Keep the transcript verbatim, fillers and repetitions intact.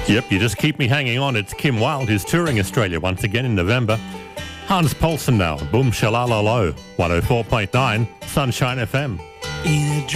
Yep, you just keep me hanging on. It's Kim Wilde, who's touring Australia once again in November. Hans Paulsen now, Boom Shalalalo, one oh four point nine, Sunshine F M. In a